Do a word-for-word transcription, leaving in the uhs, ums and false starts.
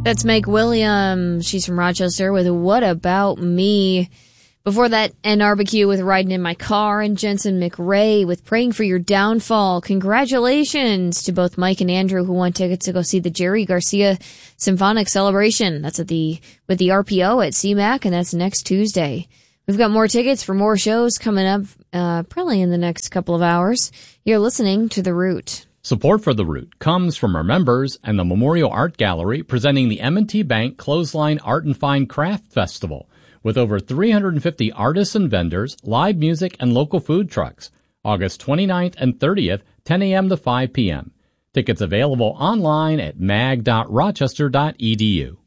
That's Meg Williams. She's from Rochester with What About Me? Before that, N R B Q with Riding in My Car, and Jensen McRae with Praying for Your Downfall. Congratulations to both Mike and Andrew who won tickets to go see the Jerry Garcia Symphonic Celebration. That's at the with the R P O at C MAC, and that's next Tuesday. We've got more tickets for more shows coming up uh, probably in the next couple of hours. You're listening to The Root. Support for The Root comes from our members and the Memorial Art Gallery presenting the M and T Bank Clothesline Art and Fine Craft Festival with over three hundred fifty artists and vendors, live music, and local food trucks. August twenty-ninth and thirtieth, ten a.m. to five p.m. Tickets available online at mag dot rochester dot e d u.